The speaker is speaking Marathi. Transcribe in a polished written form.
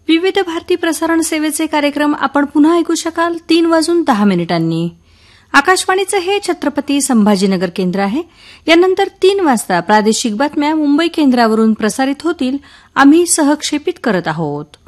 विविध भारती प्रसारण सेवेचे कार्यक्रम आपण पुन्हा ऐकू शकाल 3:10 आकाशवाणीचं हे छत्रपती संभाजीनगर केंद्र आहे. यानंतर 3 वाजता प्रादेशिक बातम्या मुंबई केंद्रावरून प्रसारित होतील. आम्ही सहक्षेपित करत आहोत.